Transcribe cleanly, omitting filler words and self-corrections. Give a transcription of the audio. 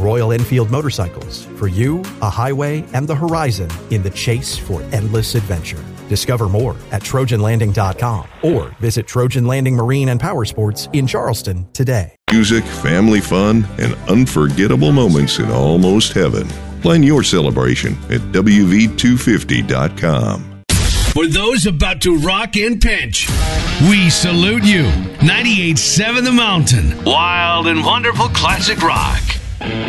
Royal Enfield Motorcycles. For you, a highway and the horizon in the chase for endless adventure. Discover more at TrojanLanding.com or visit Trojan Landing Marine and Power Sports in Charleston today. Music, family fun, and unforgettable moments in almost heaven. Plan your celebration at WV250.com. For those about to rock and pinch, we salute you. 98.7 The Mountain. Wild and wonderful classic rock.